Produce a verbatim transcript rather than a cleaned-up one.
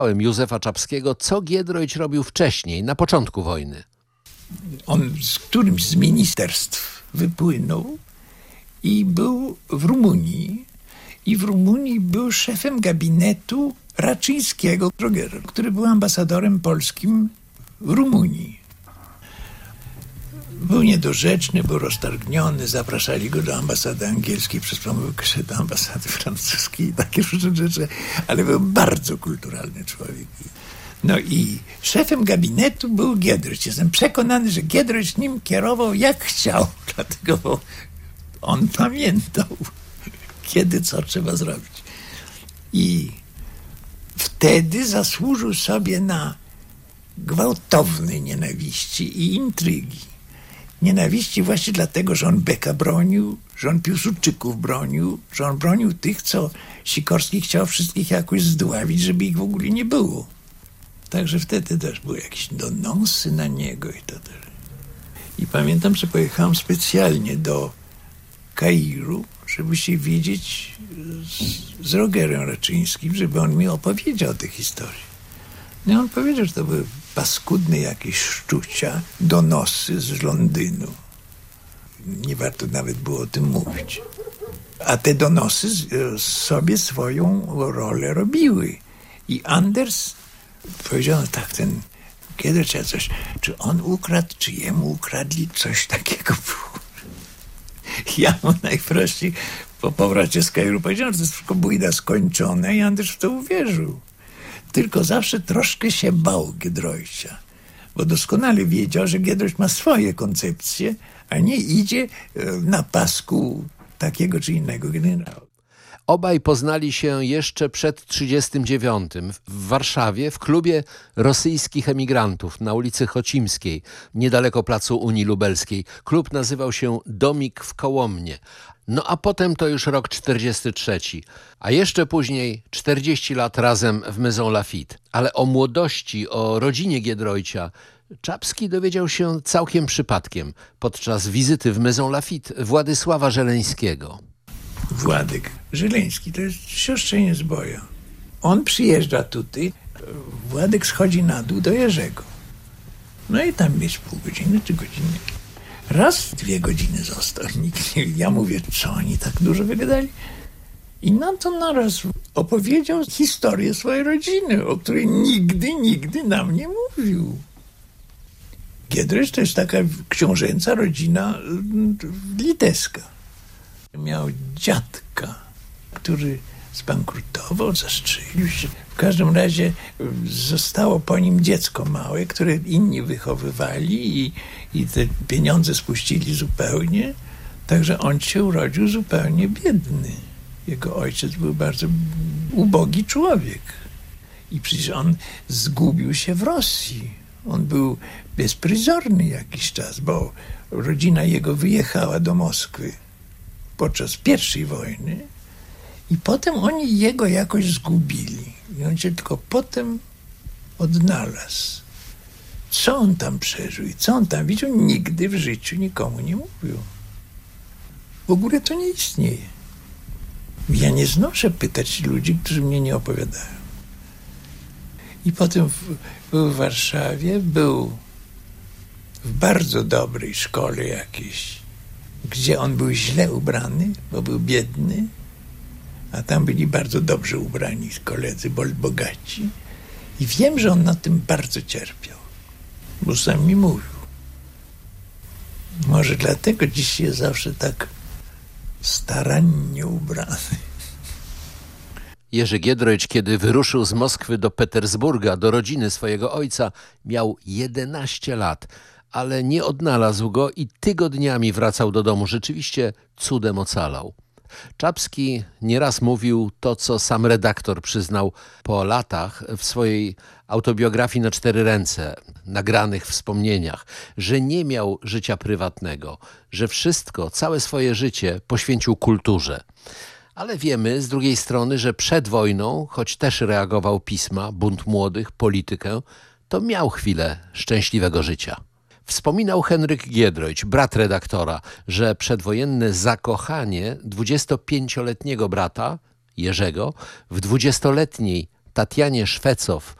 Józefa Czapskiego, co Giedroyć robił wcześniej, na początku wojny. On z którymś z ministerstw wypłynął i był w Rumunii. I w Rumunii był szefem gabinetu Raczyńskiego, który był ambasadorem polskim w Rumunii. Był niedorzeczny, był roztargniony, zapraszali go do ambasady angielskiej przez pomyłkę do ambasady francuskiej i takie różne rzeczy, ale był bardzo kulturalny człowiek. No i szefem gabinetu był Giedroyć. Jestem przekonany, że Giedroyć nim kierował jak chciał, dlatego on pamiętał, kiedy co trzeba zrobić. I wtedy zasłużył sobie na gwałtowne nienawiści i intrygi. Nienawiści właśnie dlatego, że on Beka bronił, że on Piłsudczyków bronił, że on bronił tych, co Sikorski chciał wszystkich jakoś zdławić, żeby ich w ogóle nie było. Także wtedy też były jakieś donosy na niego i to też. I pamiętam, że pojechałem specjalnie do Kairu, żeby się widzieć z, z Rogerem Raczyńskim, żeby on mi opowiedział tę historię. No i on powiedział, że to były paskudne jakieś szczucia, donosy z Londynu. Nie warto nawet było o tym mówić. A te donosy sobie swoją rolę robiły. I Anders powiedział, no tak, ten Giedroyć coś, czy on ukradł, czy jemu ukradli, coś takiego było. Ja mu najprościej po powrocie z Kairu powiedziałem, że to jest wszystko bójda skończone i Anders w to uwierzył. Tylko zawsze troszkę się bał Giedroycia, bo doskonale wiedział, że Giedroyć ma swoje koncepcje, a nie idzie na pasku takiego czy innego generała. Obaj poznali się jeszcze przed trzydziestym dziewiątym w Warszawie w klubie rosyjskich emigrantów na ulicy Chocimskiej, niedaleko placu Unii Lubelskiej. Klub nazywał się Domik w Kołomnie. No a potem to już rok czterdziesty trzeci, a jeszcze później czterdzieści lat razem w Maison Lafitte. Ale o młodości, o rodzinie Giedroycia Czapski dowiedział się całkiem przypadkiem podczas wizyty w Maison Lafitte Władysława Żeleńskiego. Władek Żeleński to jest siostrzeniec Boja. On przyjeżdża tutaj, Władek schodzi na dół do Jerzego. No i tam jest pół godziny czy godziny. Raz dwie godziny został. Nikt nie, ja mówię, co oni tak dużo wygadali? I na to naraz opowiedział historię swojej rodziny, o której nigdy, nigdy nam nie mówił. Giedroyć to jest taka książęca rodzina litewska. Miał dziadka, który zbankrutował, zastrzelił się. W każdym razie zostało po nim dziecko małe, które inni wychowywali i, i te pieniądze spuścili zupełnie. Także on się urodził zupełnie biedny. Jego ojciec był bardzo ubogi człowiek. I przecież on zgubił się w Rosji. On był bezpryzorny jakiś czas, bo rodzina jego wyjechała do Moskwy podczas pierwszej wojny i potem oni jego jakoś zgubili. I on się tylko potem odnalazł. Co on tam przeżył i co on tam widział, nigdy w życiu nikomu nie mówił. W ogóle to nie istnieje. Ja nie znoszę pytać ludzi, którzy mnie nie opowiadają. I potem w, był w Warszawie, był w bardzo dobrej szkole jakiejś, gdzie on był źle ubrany, bo był biedny, a tam byli bardzo dobrze ubrani koledzy, bogaci. I wiem, że on na tym bardzo cierpiał, bo sam mi mówił. Może dlatego dziś jest zawsze tak starannie ubrany. Jerzy Giedroyć, kiedy wyruszył z Moskwy do Petersburga, do rodziny swojego ojca, miał jedenaście lat, ale nie odnalazł go i tygodniami wracał do domu. Rzeczywiście cudem ocalał. Czapski nieraz mówił to, co sam redaktor przyznał po latach w swojej autobiografii na cztery ręce, nagranych wspomnieniach, że nie miał życia prywatnego, że wszystko, całe swoje życie poświęcił kulturze. Ale wiemy z drugiej strony, że przed wojną, choć też reagował pisma, bunt młodych, politykę, to miał chwilę szczęśliwego życia. Wspominał Henryk Giedroyć, brat redaktora, że przedwojenne zakochanie dwudziestopięcioletniego brata, Jerzego, w dwudziestoletniej Tatianie Szwecow